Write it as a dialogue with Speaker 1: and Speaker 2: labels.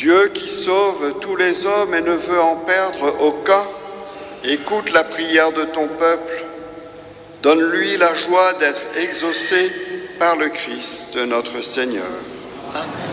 Speaker 1: Dieu qui sauve tous les hommes et ne veut en perdre aucun, écoute la prière de ton peuple. Donne-lui la joie d'être exaucé par le Christ, notre Seigneur.
Speaker 2: Amen.